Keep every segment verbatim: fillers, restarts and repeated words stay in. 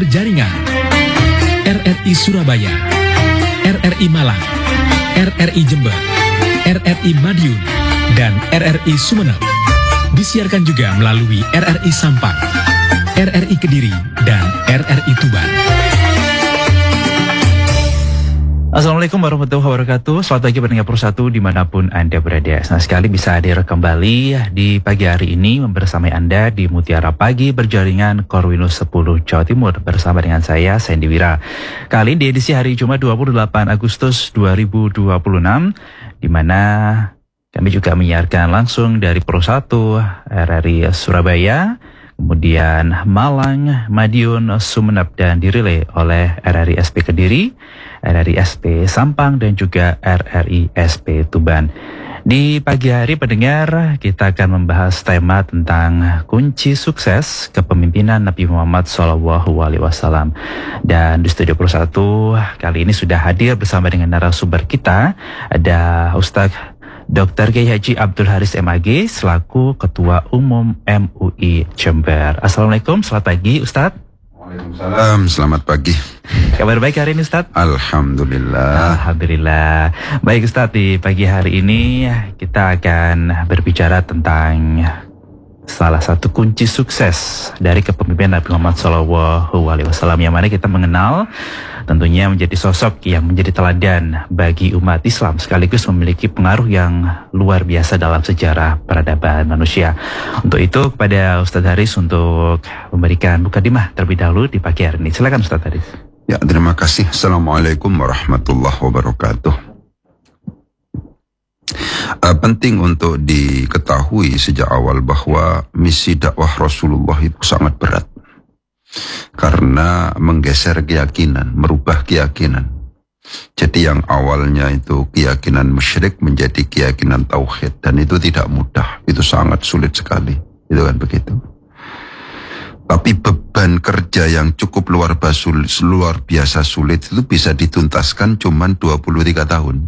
berjaringan. R R I Surabaya, R R I Malang, R R I Jember, R R I Madiun, dan R R I Sumeneb. Disiarkan juga melalui R R I Sampang, R R I Kediri, dan R R I Tuban. Assalamualaikum warahmatullahi wabarakatuh. Selamat pagi pendengar Persatu dimanapun Anda berada. Senang sekali bisa hadir kembali di pagi hari ini bersama Anda di Mutiara Pagi Berjaringan Korwinus sepuluh Jawa Timur bersama dengan saya Sandy Wira. Kali ini di edisi hari Jumat dua puluh delapan Agustus dua ribu dua puluh enam, di mana kami juga menyiarkan langsung dari Persatu R R I Surabaya, kemudian Malang, Madiun, Sumeneb, dan dirilai oleh R R I S P Kediri, R R I S P Sampang, dan juga R R I S P Tuban. Di pagi hari pendengar, kita akan membahas tema tentang kunci sukses kepemimpinan Nabi Muhammad shallallahu alaihi wasallam. Dan di studio Persatu kali ini sudah hadir bersama dengan narasumber kita, ada Ustadz Doktor Kiai Haji Abdul Haris M A G selaku Ketua Umum M U I Jember. Assalamualaikum, selamat pagi Ustadz. Waalaikumsalam, selamat pagi. Kabar baik hari ini Ustadz? Alhamdulillah. Alhamdulillah. Baik Ustadz, di pagi hari ini kita akan berbicara tentang salah satu kunci sukses dari kepemimpinan Nabi Muhammad shallallahu alaihi wasallam, yang mana kita mengenal tentunya menjadi sosok yang menjadi teladan bagi umat Islam, sekaligus memiliki pengaruh yang luar biasa dalam sejarah peradaban manusia. Untuk itu kepada Ustadz Haris untuk memberikan mukadimah terlebih dahulu di pagi hari ini. Silakan Ustadz Haris. Ya, terima kasih. Assalamualaikum warahmatullahi wabarakatuh. Uh, penting untuk diketahui sejak awal bahwa misi dakwah Rasulullah itu sangat berat. Karena menggeser keyakinan, merubah keyakinan. Jadi yang awalnya itu keyakinan musyrik menjadi keyakinan tauhid, dan itu tidak mudah, itu sangat sulit sekali, itu kan begitu. Tapi beban kerja yang cukup luar biasa, luar biasa sulit itu bisa dituntaskan cuman dua puluh tiga tahun.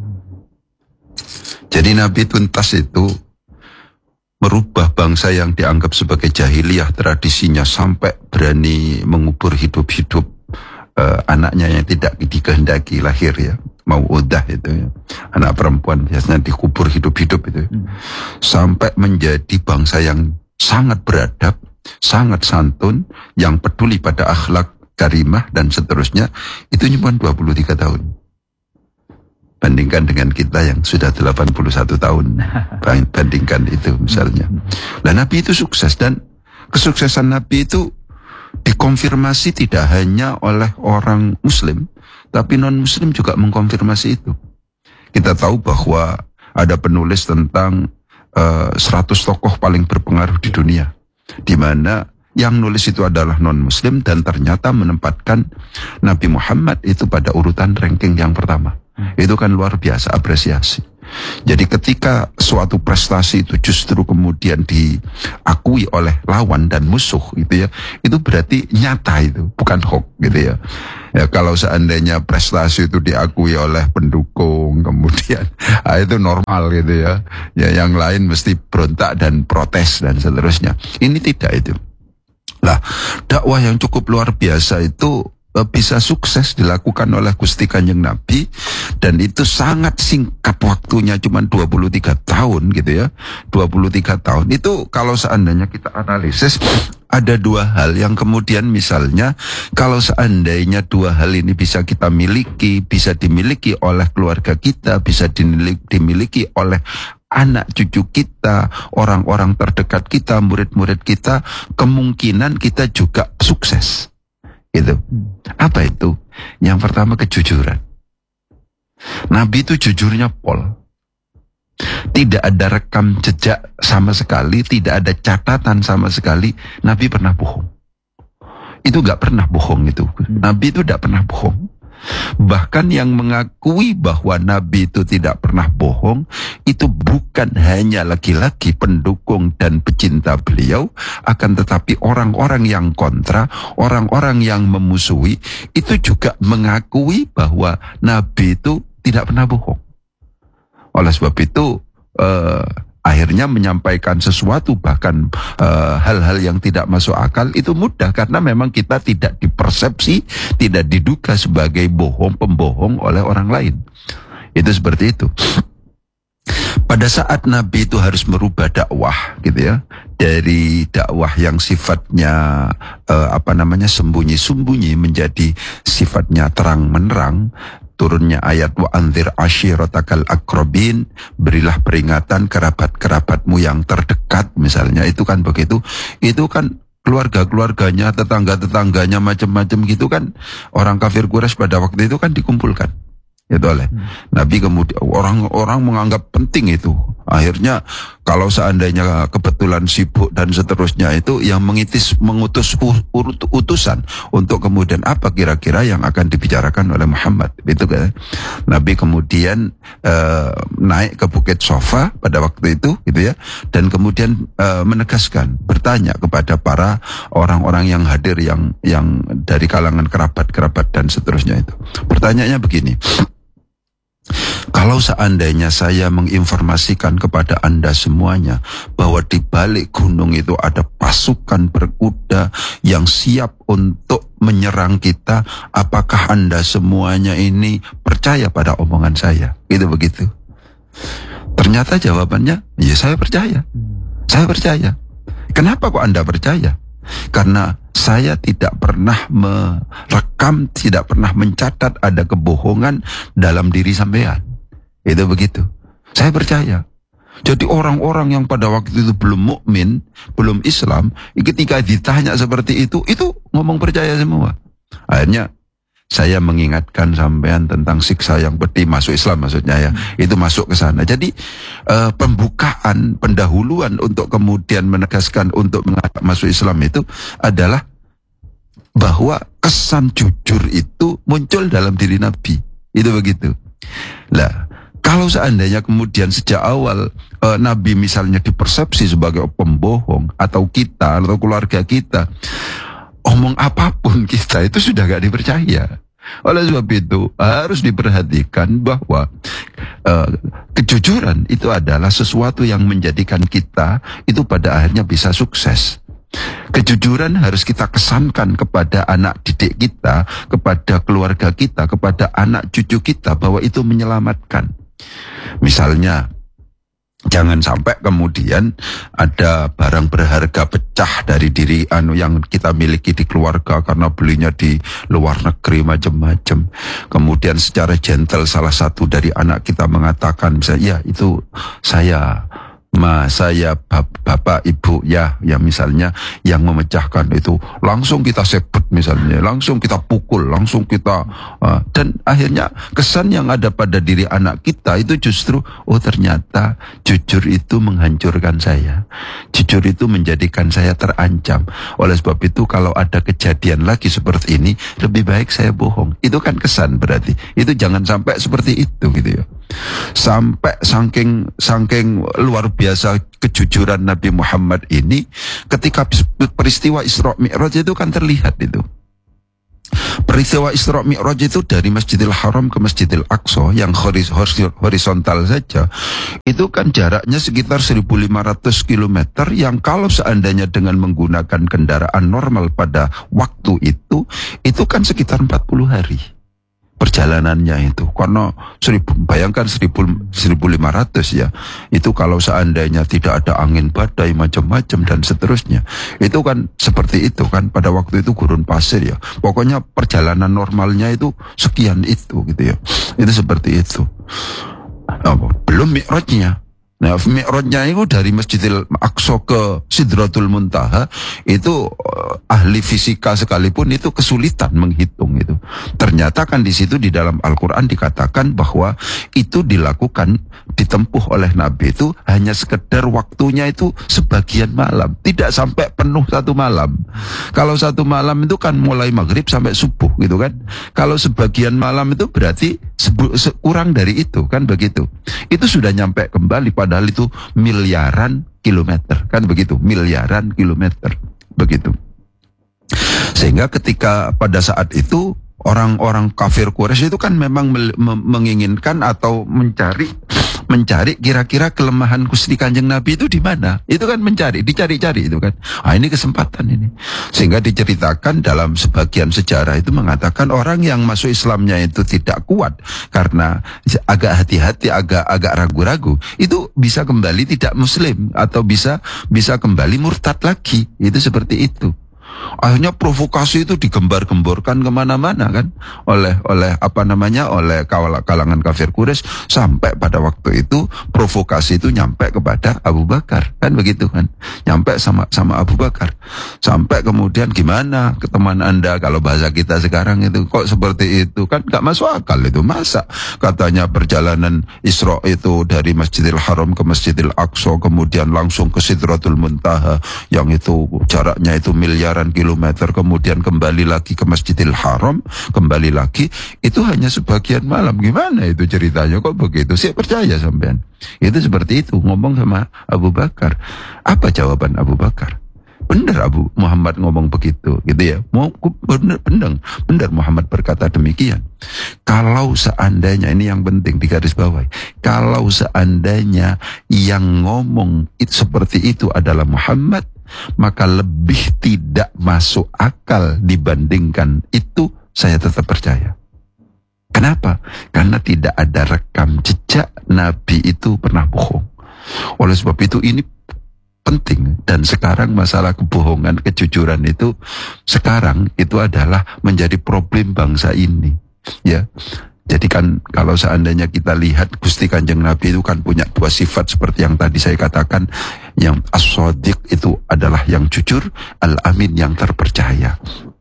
Jadi Nabi tuntas itu merubah bangsa yang dianggap sebagai jahiliyah tradisinya sampai berani mengubur hidup-hidup uh, anaknya yang tidak dikehendaki lahir, ya, mau'udah itu, ya. Anak perempuan biasanya dikubur hidup-hidup itu, ya. Hmm. Sampai menjadi bangsa yang sangat beradab, sangat santun, yang peduli pada akhlak karimah dan seterusnya. Itu cuma dua puluh tiga tahun. Bandingkan dengan kita yang sudah delapan puluh satu tahun. Bandingkan itu misalnya. Nah, Nabi itu sukses, dan kesuksesan Nabi itu dikonfirmasi tidak hanya oleh orang Muslim, tapi non-Muslim juga mengkonfirmasi itu. Kita tahu bahwa ada penulis tentang uh, seratus tokoh paling berpengaruh di dunia, di mana yang nulis itu adalah non-Muslim, dan ternyata menempatkan Nabi Muhammad itu pada urutan ranking yang pertama. Itu kan luar biasa apresiasi. Jadi ketika suatu prestasi itu justru kemudian diakui oleh lawan dan musuh, gitu ya, itu berarti nyata, itu bukan hoax, gitu ya. Ya, kalau seandainya prestasi itu diakui oleh pendukung kemudian, nah, itu normal, gitu ya. Ya, yang lain mesti berontak dan protes dan seterusnya. Ini tidak itu. Lah, dakwah yang cukup luar biasa itu bisa sukses dilakukan oleh Gusti Kanjeng Nabi, dan itu sangat singkat waktunya, cuma dua puluh tiga tahun, gitu ya. dua puluh tiga tahun itu kalau seandainya kita analisis, ada dua hal yang kemudian misalnya kalau seandainya dua hal ini bisa kita miliki, bisa dimiliki oleh keluarga kita, bisa dimiliki oleh anak cucu kita, orang-orang terdekat kita, murid-murid kita, kemungkinan kita juga sukses. Itu. Apa itu? Yang pertama, kejujuran. Nabi itu jujurnya pol. Tidak ada rekam jejak sama sekali, tidak ada catatan sama sekali Nabi pernah bohong. Itu gak pernah bohong itu. Nabi itu gak pernah bohong. Bahkan yang mengakui bahwa Nabi itu tidak pernah bohong, itu bukan hanya laki-laki pendukung dan pecinta beliau, akan tetapi orang-orang yang kontra, orang-orang yang memusuhi, itu juga mengakui bahwa Nabi itu tidak pernah bohong. Oleh sebab itu, eh, Akhirnya menyampaikan sesuatu bahkan uh, hal-hal yang tidak masuk akal itu mudah karena memang kita tidak dipersepsi, tidak diduga sebagai bohong, pembohong oleh orang lain. Itu seperti itu. Pada saat Nabi itu harus merubah dakwah gitu ya, dari dakwah yang sifatnya uh, apa namanya sembunyi-sembunyi menjadi sifatnya terang menerang. Turunnya ayat wa anzir ashiratakal aqrabin, berilah peringatan kerabat-kerabatmu yang terdekat misalnya, itu kan begitu. Itu kan keluarga-keluarganya, tetangga-tetangganya macam-macam gitu kan. Orang kafir Quraisy pada waktu itu kan dikumpulkan. Itu oleh hmm. Nabi, kemudian orang-orang menganggap penting itu. Akhirnya kalau seandainya kebetulan sibuk dan seterusnya itu yang mengitis mengutus utusan untuk kemudian apa kira-kira yang akan dibicarakan oleh Muhammad. Itu kan. Nabi kemudian uh, naik ke Bukit Sofa pada waktu itu gitu ya, dan kemudian uh, menegaskan, bertanya kepada para orang-orang yang hadir yang yang dari kalangan kerabat-kerabat dan seterusnya itu. Pertanyaannya begini. Kalau seandainya saya menginformasikan kepada Anda semuanya bahwa di balik gunung itu ada pasukan berkuda yang siap untuk menyerang kita, apakah Anda semuanya ini percaya pada omongan saya? Itu begitu. Ternyata jawabannya, ya saya percaya. Saya percaya. Kenapa kok Anda percaya? Karena saya tidak pernah merekam, tidak pernah mencatat ada kebohongan dalam diri sampean. Itu begitu. Saya percaya. Jadi orang-orang yang pada waktu itu belum mukmin, belum Islam, ketika ditanya seperti itu, itu ngomong percaya semua. Akhirnya saya mengingatkan sampean tentang siksa yang pedih, masuk Islam maksudnya ya. Hmm. Itu masuk ke sana. Jadi uh, pembukaan, pendahuluan untuk kemudian menegaskan untuk masuk Islam itu adalah bahwa kesan jujur itu muncul dalam diri Nabi. Itu begitu. Lah, kalau seandainya kemudian sejak awal uh, Nabi misalnya dipersepsi sebagai pembohong, atau kita atau keluarga kita, omong apapun kita itu sudah gak dipercaya. Oleh sebab itu harus diperhatikan bahwa uh, kejujuran itu adalah sesuatu yang menjadikan kita itu pada akhirnya bisa sukses. Kejujuran harus kita kesankan kepada anak didik kita, kepada keluarga kita, kepada anak cucu kita bahwa itu menyelamatkan. Misalnya, jangan sampai kemudian ada barang berharga pecah dari diri anu yang kita miliki di keluarga karena belinya di luar negeri macam-macam. Kemudian secara gentle salah satu dari anak kita mengatakan misalnya, ya itu saya, ma saya bap, bapak ibu ya, ya misalnya yang memecahkan itu, langsung kita sebut misalnya, langsung kita pukul, langsung kita uh, dan akhirnya kesan yang ada pada diri anak kita itu justru, oh ternyata jujur itu menghancurkan saya, jujur itu menjadikan saya terancam. Oleh sebab itu kalau ada kejadian lagi seperti ini, lebih baik saya bohong. Itu kan kesan, berarti itu jangan sampai seperti itu gitu ya. Sampai saking saking luar biasa kejujuran Nabi Muhammad ini, ketika peristiwa Isra Mi'raj itu kan terlihat itu. Peristiwa Isra Mi'raj itu dari Masjidil Haram ke Masjidil Aqsa yang horizontal saja, itu kan jaraknya sekitar seribu lima ratus kilometer, yang kalau seandainya dengan menggunakan kendaraan normal pada waktu itu, itu kan sekitar empat puluh hari perjalanannya itu. Karena seribu, bayangkan seribu, seribu lima ratus ya, itu kalau seandainya tidak ada angin badai macam-macam dan seterusnya, itu kan seperti itu kan, pada waktu itu gurun pasir ya, pokoknya perjalanan normalnya itu sekian itu gitu ya. Itu seperti itu. Nah, belum mi'rajnya. Nah, mi'rajnya itu dari Masjidil Aqsa ke Sidratul Muntaha, itu uh, ahli fisika sekalipun itu kesulitan menghitung itu. Ternyata kan di situ di dalam Al-Quran dikatakan bahwa itu dilakukan, ditempuh oleh Nabi itu hanya sekedar waktunya itu sebagian malam, tidak sampai penuh satu malam. Kalau satu malam itu kan mulai maghrib sampai subuh gitu kan. Kalau sebagian malam itu berarti sebu- se- kurang dari itu kan begitu. Itu sudah nyampe kembali, padahal itu miliaran kilometer kan begitu, miliaran kilometer begitu. Sehingga ketika pada saat itu orang-orang kafir Quraisy itu kan memang menginginkan atau mencari mencari kira-kira kelemahan Gusti Kanjeng Nabi itu di mana. Itu kan mencari, dicari-cari itu kan. Ah, ini kesempatan ini. Sehingga diceritakan dalam sebagian sejarah itu mengatakan orang yang masuk Islamnya itu tidak kuat karena agak hati-hati, agak agak ragu-ragu, itu bisa kembali tidak muslim atau bisa bisa kembali murtad lagi. Itu seperti itu. Akhirnya provokasi itu digembar-gemborkan kemana-mana kan oleh oleh apa namanya oleh kalangan kafir Quraisy, sampai pada waktu itu provokasi itu nyampe kepada Abu Bakar kan begitu kan, nyampe sama sama Abu Bakar, sampai kemudian gimana ke teman Anda, kalau bahasa kita sekarang itu kok seperti itu kan gak masuk akal itu. Masa katanya perjalanan Isra itu dari Masjidil Haram ke Masjidil Aqsa kemudian langsung ke Sidratul Muntaha yang itu jaraknya itu miliaran kilometer, kemudian kembali lagi ke Masjidil Haram, kembali lagi, itu hanya sebagian malam. Gimana itu ceritanya kok begitu? Saya percaya sampean. Itu seperti itu ngomong sama Abu Bakar. Apa jawaban Abu Bakar? Benar Abu Muhammad ngomong begitu, gitu ya. Mau benar, benar, benar Muhammad berkata demikian. Kalau seandainya, ini yang penting digaris bawahi, kalau seandainya yang ngomong itu seperti itu adalah Muhammad, maka lebih tidak masuk akal dibandingkan itu, saya tetap percaya. Kenapa? Karena tidak ada rekam jejak Nabi itu pernah bohong. Oleh sebab itu ini penting, dan sekarang masalah kebohongan, kejujuran itu sekarang itu adalah menjadi problem bangsa ini, ya. Jadi kan kalau seandainya kita lihat Gusti Kanjeng Nabi itu kan punya dua sifat seperti yang tadi saya katakan, yang as-shadiq itu adalah yang jujur, al-amin yang terpercaya.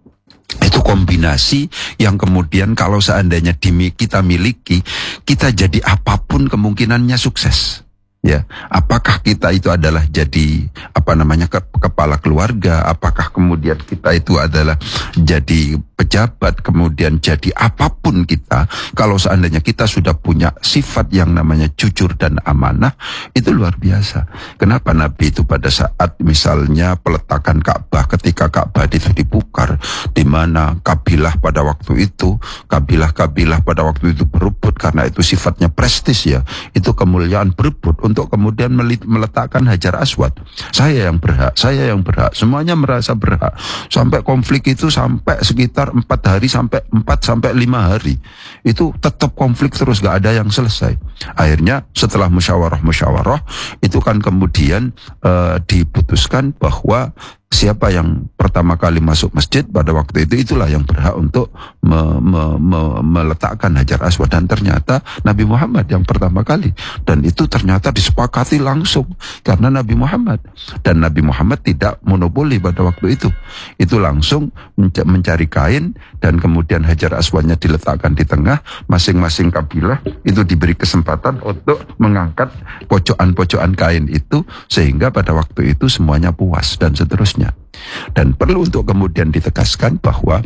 Itu kombinasi yang kemudian kalau seandainya kita miliki, kita jadi apapun kemungkinannya sukses. Ya, apakah kita itu adalah jadi apa namanya ke, kepala keluarga, apakah kemudian kita itu adalah jadi pejabat, kemudian jadi apapun kita, kalau seandainya kita sudah punya sifat yang namanya jujur dan amanah, itu luar biasa. Kenapa Nabi itu pada saat misalnya peletakan Ka'bah, ketika Ka'bah itu dibukar, di mana kabilah pada waktu itu, kabilah-kabilah pada waktu itu berebut karena itu sifatnya prestis ya, itu kemuliaan berebut untuk kemudian meletakkan Hajar Aswad. Saya yang berhak, saya yang berhak, semuanya merasa berhak. Sampai konflik itu sampai sekitar empat hari sampai empat sampai lima hari. Itu tetap konflik terus, gak ada yang selesai. Akhirnya setelah musyawarah-musyawarah itu kan kemudian uh, diputuskan bahwa siapa yang pertama kali masuk masjid pada waktu itu, itulah yang berhak untuk me, me, me, meletakkan Hajar Aswad. Dan ternyata Nabi Muhammad yang pertama kali. Dan itu ternyata disepakati langsung karena Nabi Muhammad. Dan Nabi Muhammad tidak monopoli pada waktu itu. Itu langsung mencari kain dan kemudian Hajar Aswadnya diletakkan di tengah. Masing-masing kabilah itu diberi kesempatan untuk mengangkat pojokan-pojokan kain itu, sehingga pada waktu itu semuanya puas dan seterusnya. Dan perlu untuk kemudian ditegaskan bahwa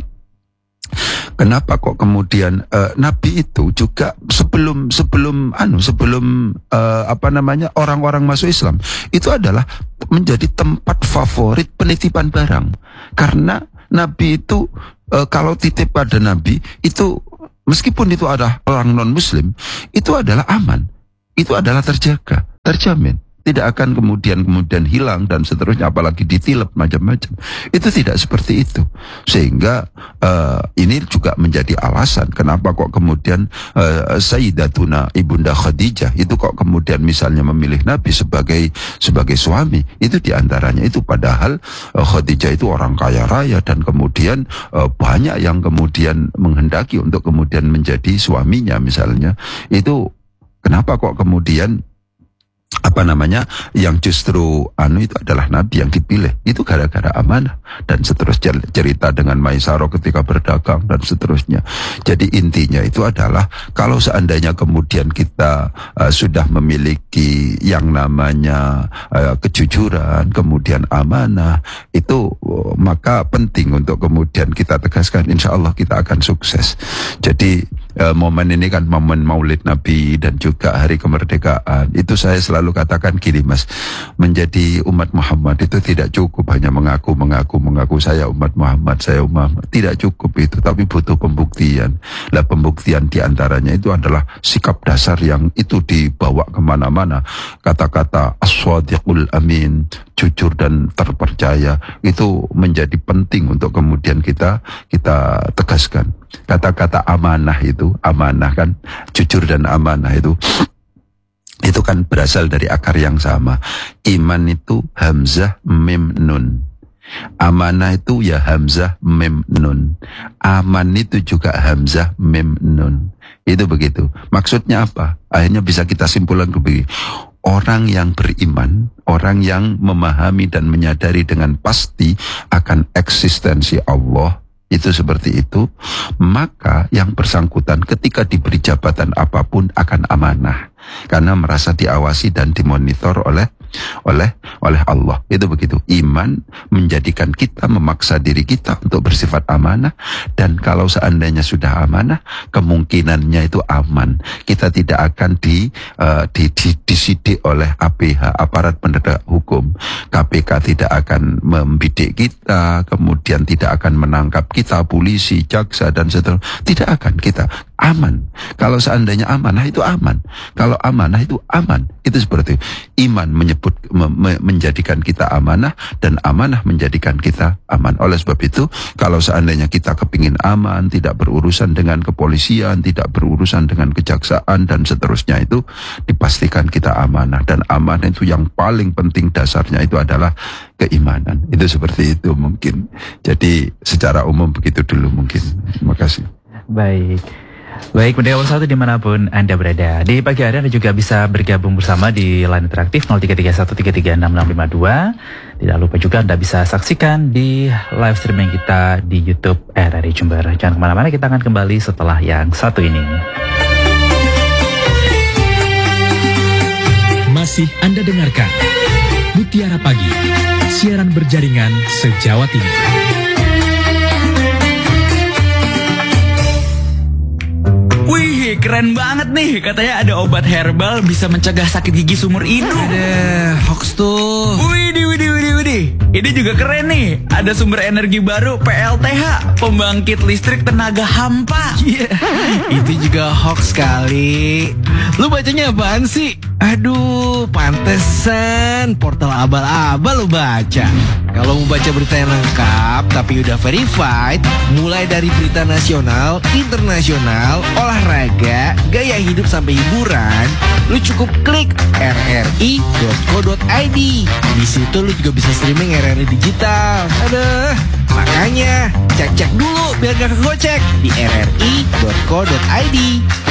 kenapa kok kemudian uh, Nabi itu juga sebelum sebelum anu sebelum uh, apa namanya orang-orang masuk Islam itu adalah menjadi tempat favorit penitipan barang, karena Nabi itu uh, kalau titip pada Nabi itu meskipun itu ada orang non Muslim, itu adalah aman, itu adalah terjaga, terjamin. Tidak akan kemudian kemudian hilang dan seterusnya, apalagi ditilep macam-macam. Itu tidak seperti itu. Sehingga uh, ini juga menjadi alasan kenapa kok kemudian uh, Sayyidatuna Ibunda Khadijah itu kok kemudian misalnya memilih Nabi sebagai sebagai suami. Itu diantaranya itu, padahal uh, Khadijah itu orang kaya raya dan kemudian uh, banyak yang kemudian menghendaki untuk kemudian menjadi suaminya misalnya. Itu kenapa kok kemudian apa namanya yang justru anu itu adalah Nabi yang dipilih, itu gara-gara amanah dan seterusnya, cerita dengan Maisaro ketika berdagang dan seterusnya. Jadi intinya itu adalah kalau seandainya kemudian kita uh, sudah memiliki yang namanya uh, kejujuran, kemudian amanah, itu uh, maka penting untuk kemudian kita tegaskan, insya Allah kita akan sukses. Jadi uh, momen ini kan momen Maulid Nabi dan juga hari kemerdekaan. Itu saya selalu katakan gini Mas, menjadi umat Muhammad itu tidak cukup hanya mengaku mengaku mengaku saya umat Muhammad, saya umat Muhammad. Tidak cukup itu, tapi butuh pembuktian. Lah pembuktian diantaranya itu adalah sikap dasar yang itu dibawa kemana-mana. Kata-kata as-sadiqul amin, jujur dan terpercaya, itu menjadi penting untuk kemudian kita kita tegaskan. Kata-kata amanah itu, amanah kan, jujur dan amanah itu itu kan berasal dari akar yang sama. Iman itu hamzah mim nun, amanah itu ya hamzah mim nun, aman itu juga hamzah mim nun. Itu begitu. Maksudnya apa? Akhirnya bisa kita simpulkan begini. Orang yang beriman, orang yang memahami dan menyadari dengan pasti akan eksistensi Allah, itu seperti itu, maka yang bersangkutan ketika diberi jabatan apapun akan amanah, karena merasa diawasi dan dimonitor oleh oleh oleh Allah. Itu begitu. Iman menjadikan kita memaksa diri kita untuk bersifat amanah, dan kalau seandainya sudah amanah, kemungkinannya itu aman. Kita tidak akan di, uh, di, di disidik oleh A P H, aparat penegak hukum. K P K tidak akan membidik kita, kemudian tidak akan menangkap kita, polisi, jaksa dan seterusnya. Tidak akan, kita aman. Kalau seandainya amanah itu aman. Kalau amanah itu aman. Itu seperti itu. Iman menyebut me, me, menjadikan kita amanah, dan amanah menjadikan kita aman. Oleh sebab itu, kalau seandainya kita kepingin aman, tidak berurusan dengan kepolisian, tidak berurusan dengan kejaksaan dan seterusnya, itu dipastikan kita amanah. Dan amanah itu yang paling penting dasarnya itu adalah keimanan. Itu seperti itu mungkin. Jadi secara umum begitu dulu mungkin. Terima kasih. Baik. Baik, pendengar satu dimanapun Anda berada. Di pagi hari Anda juga bisa bergabung bersama di line interaktif nol tiga tiga satu tiga tiga enam enam lima dua. Tidak lupa juga Anda bisa saksikan di live streaming kita di YouTube R R I Jember. Jangan kemana-mana, kita akan kembali setelah yang satu ini. Masih Anda dengarkan Mutiara Pagi, siaran berjaringan se-Jawa Timur. Wih, keren banget nih. Katanya ada obat herbal bisa mencegah sakit gigi seumur hidup. Ada hoax tuh. Widih, widih, widih, widih. Ini juga keren nih. Ada sumber energi baru P L T H, pembangkit listrik tenaga hampa. Iya, yeah. Itu juga hoax kali. Lu bacanya apaan sih? Aduh, pantesan portal abal-abal lu baca. Kalau mau baca berita yang lengkap tapi udah verified, mulai dari berita nasional, internasional, olahraga, gaya hidup sampai hiburan, lu cukup klik r r i dot co dot i d. Di situ lu juga bisa streaming R R I digital. Aduh, makanya cek-cek dulu biar gak kegocek di r r i dot co dot i d.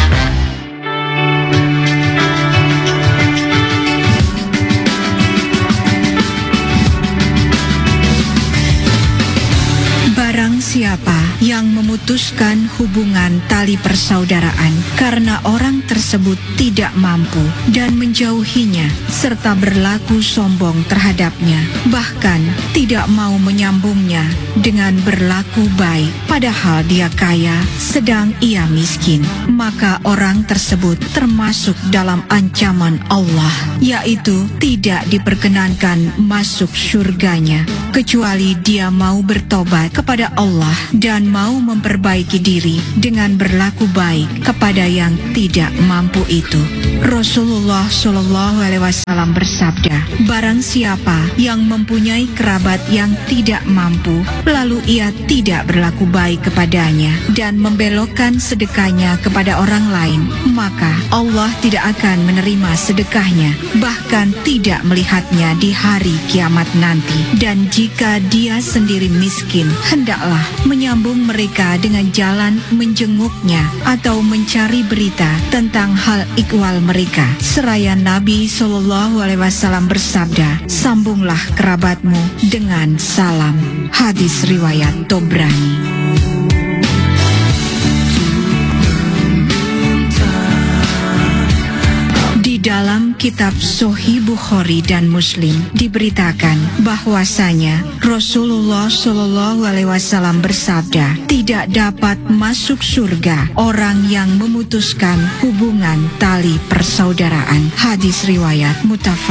Barang siapa yang memutuskan hubungan tali persaudaraan karena orang tersebut tidak mampu dan menjauhinya serta berlaku sombong terhadapnya, bahkan tidak mau menyambungnya dengan berlaku baik padahal dia kaya sedang ia miskin, maka orang tersebut termasuk dalam ancaman Allah, yaitu tidak diperkenankan masuk surganya kecuali dia mau bertobat kepada Allah dan mau memperbaiki diri dengan berlaku baik kepada yang tidak mampu itu. Rasulullah Shallallahu Alaihi Wasallam bersabda, barang siapa yang mempunyai kerabat yang tidak mampu, lalu ia tidak berlaku baik kepadanya dan membelokkan sedekahnya kepada orang lain, maka Allah tidak akan menerima sedekahnya, bahkan tidak melihatnya di hari kiamat nanti. Dan jika dia sendiri miskin, hendaklah menyambung mereka dengan jalan menjenguknya atau mencari berita tentang hal ikhwal mereka. Seraya Nabi Shallallahu Alaihi Wasallam bersabda, sambunglah kerabatmu dengan salam. Hadis riwayat Tobrani. Di dalam kitab Sahih Bukhari dan Muslim diberitakan bahwasanya Rasulullah Shallallahu Alaihi Wasallam bersabda, tidak dapat masuk surga orang yang memutuskan hubungan tali persaudaraan. Hadis riwayat muttafaq